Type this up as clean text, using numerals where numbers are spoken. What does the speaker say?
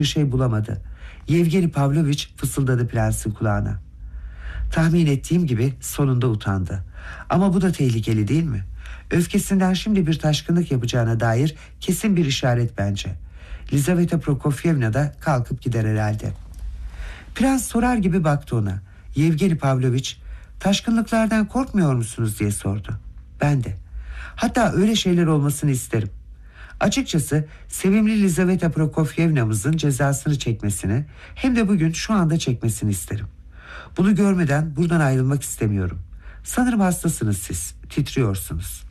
bir şey bulamadı. Yevgeni Pavlovich fısıldadı prensin kulağına. Tahmin ettiğim gibi sonunda utandı. Ama bu da tehlikeli değil mi? Öfkesinden şimdi bir taşkınlık yapacağına dair kesin bir işaret bence. Lizaveta Prokofyevna da kalkıp gider herhalde. Prens sorar gibi baktı ona. Yevgeni Pavlovich, taşkınlıklardan korkmuyor musunuz diye sordu. Ben de. Hatta öyle şeyler olmasını isterim. Açıkçası sevimli Lizaveta Prokofyevna'mızın cezasını çekmesini, hem de bugün şu anda çekmesini isterim. Bunu görmeden buradan ayrılmak istemiyorum. Sanırım hastasınız siz, titriyorsunuz.